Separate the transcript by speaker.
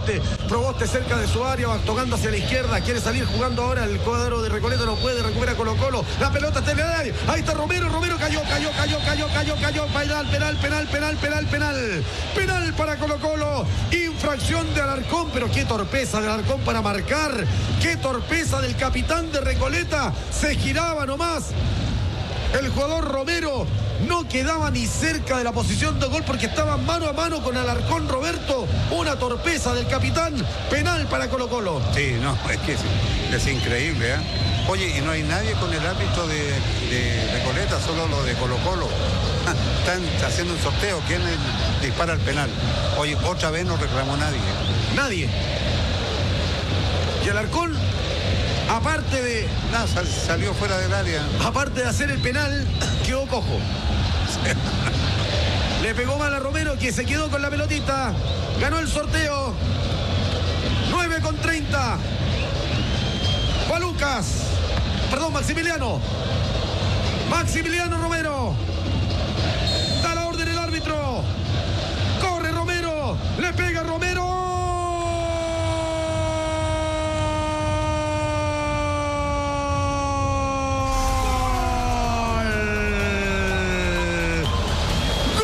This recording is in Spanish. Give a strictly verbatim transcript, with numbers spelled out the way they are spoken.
Speaker 1: Proboste. Proboste cerca de su área, va tocando hacia la izquierda. Quiere salir jugando ahora el cuadro de Recoleta. No puede, recupera Colo Colo. La pelota está en el área. Ahí está Romero. Romero cayó, cayó, cayó, cayó, cayó, cayó. Penal, penal, penal, penal, penal, penal. Penal para Colo Colo. Infracción de Alarcón. Pero qué torpeza de Alarcón para marcar. Qué torpeza del capitán de Recoleta. Se giraba nomás. El jugador Romero no quedaba ni cerca de la posición de gol porque estaba mano a mano con Alarcón Roberto. Una torpeza del capitán. Penal para Colo Colo.
Speaker 2: Sí, no, es que es, es increíble, ¿eh? Oye, y no hay nadie con el árbitro de, de Recoleta, solo lo de Colo Colo. Están haciendo un sorteo. ¿Quién es, dispara el penal? Oye, otra vez no reclamó nadie.
Speaker 1: Nadie. Y Alarcón, aparte de...
Speaker 2: Nada, sal, salió fuera del área.
Speaker 1: Aparte de hacer el penal, quedó cojo. Le pegó mal a Romero, que se quedó con la pelotita. Ganó el sorteo. nueve con treinta. Juan Lucas. Perdón, Maximiliano. Maximiliano Romero.